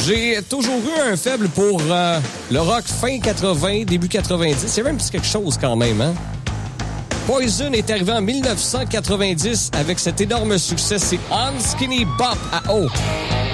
J'ai toujours eu un faible pour le rock fin 80, début 90. Il y avait un petit quelque chose quand même, hein? Poison est arrivé en 1990 avec cet énorme succès. C'est On Skinny Bop à O.